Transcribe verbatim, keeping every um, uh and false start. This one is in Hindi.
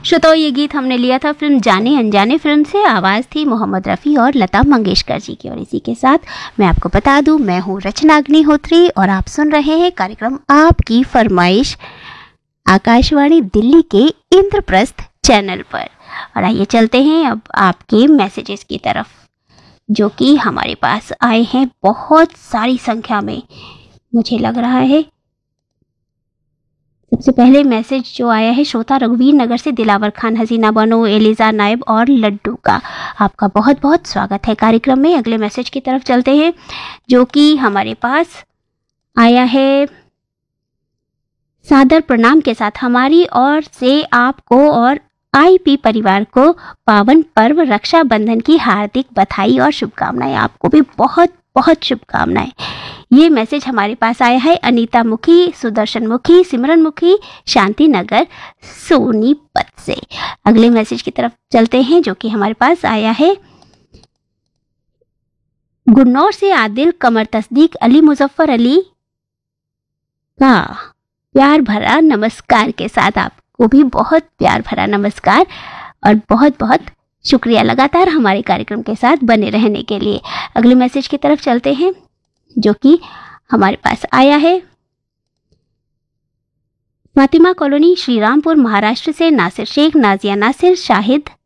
श्रोताओं, ये गीत हमने लिया था फिल्म जाने अनजाने फिल्म से। आवाज़ थी मोहम्मद रफ़ी और लता मंगेशकर जी की। और इसी के साथ मैं आपको बता दूं, मैं हूँ रचना अग्निहोत्री और आप सुन रहे हैं कार्यक्रम आपकी फरमाइश आकाशवाणी दिल्ली के इंद्रप्रस्थ चैनल पर। और आइए चलते हैं अब आपके मैसेजेस की तरफ, जो कि हमारे पास आए हैं बहुत सारी संख्या में, मुझे लग रहा है। सबसे पहले मैसेज जो आया है श्रोता रघुवीर नगर से दिलावर खान, हसीना बानो, एलिजा नायब और लड्डू का। आपका बहुत बहुत स्वागत है कार्यक्रम में। अगले मैसेज की तरफ चलते हैं, जो कि हमारे पास आया है। सादर प्रणाम के साथ हमारी ओर से आपको और आईपी परिवार को पावन पर्व रक्षाबंधन की हार्दिक बधाई और शुभकामनाएं। आपको भी बहुत बहुत शुभकामनाएं। ये मैसेज हमारे पास आया है अनीता मुखी, सुदर्शन मुखी, सिमरन मुखी, शांति नगर, सोनीपत से। अगले मैसेज की तरफ चलते हैं, जो कि हमारे पास आया है गुन्नौर से आदिल कमर तस्दीक अली मुजफ्फर अली का प्यार भरा नमस्कार के साथ। आपको भी बहुत प्यार भरा नमस्कार और बहुत बहुत शुक्रिया लगातार हमारे कार्यक्रम के साथ बने रहने के लिए। अगले मैसेज की तरफ चलते हैं, जो कि हमारे पास आया है फातिमा कॉलोनी श्रीरामपुर महाराष्ट्र से नासिर शेख, नाजिया नासिर, शाहिद